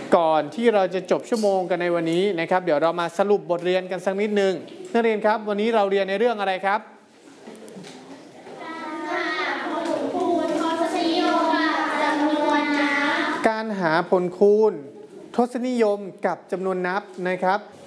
ก่อนที่เราจะจบชั่วโมงกันในวันนี้นะครับเดี๋ยวเรามาสรุปบทเรียนกันสักนิดนึงนักเรียนครับวันนี้เราเรียนในเรื่องอะไรครับการหาผลคูณทศนิยมกับจำนวนนับนะครับ